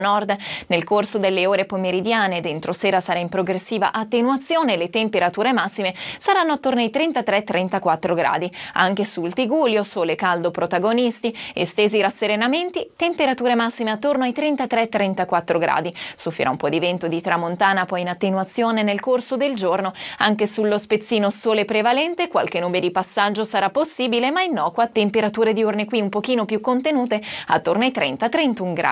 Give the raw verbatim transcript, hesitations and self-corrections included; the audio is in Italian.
nord. Nel corso delle ore pomeridiane ed entro sera sarà in progressiva attenuazione e le temperature massime saranno attorno ai trentatré trentaquattro gradi. Anche sul Tigullio sole caldo protagonisti, estesi rasserenamenti, temperature massime attorno ai trentatré trentaquattro gradi. Soffierà un po' di vento di tramontana poi in attenuazione nel corso del giorno. Anche sullo Spezzino sole prevalente, qualche nube di passaggio sarà possibile ma innocua, temperature diurne qui un pochino più contenute attorno ai trenta trentuno gradi.